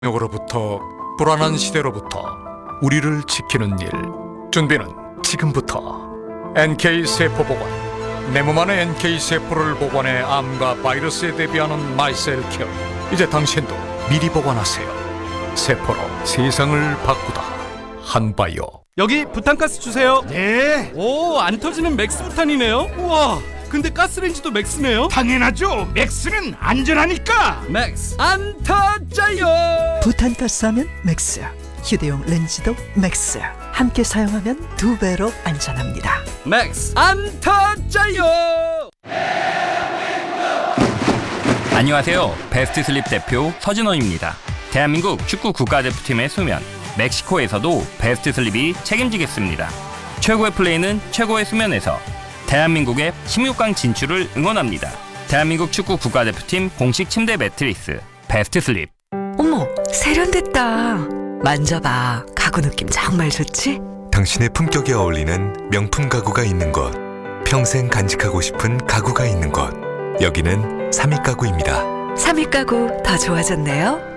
으로부터 불안한 시대로부터 우리를 지키는 일. 준비는 지금부터. NK세포보건, 내 몸 안에 NK세포를 보관해 암과 바이러스에 대비하는 마이셀케어. 이제 당신도 미리 보관하세요. 세포로 세상을 바꾸다. 한바이오. 여기 부탄가스 주세요. 네, 오, 안 터지는 맥스 부탄이네요. 우와, 근데 가스레인지도 맥스네요. 당연하죠. 맥스는 안전하니까. 맥스 안 터져요. 부탄가스 하면 맥스, 휴대용 렌즈도 맥스. 함께 사용하면 2배로 안전합니다. 맥스 안 터져요. 안녕하세요. 베스트 슬립 대표 서진원입니다. 대한민국 축구 국가대표팀의 수면, 멕시코에서도 베스트 슬립이 책임지겠습니다. 최고의 플레이는 최고의 수면에서. 대한민국의 16강 진출을 응원합니다. 대한민국 축구 국가대표팀 공식 침대 매트리스 베스트 슬립. 어머, 세련됐다. 만져봐. 가구 느낌 정말 좋지? 당신의 품격에 어울리는 명품 가구가 있는 곳, 평생 간직하고 싶은 가구가 있는 곳, 여기는 3위 가구입니다. 3위 가구 더 좋아졌네요.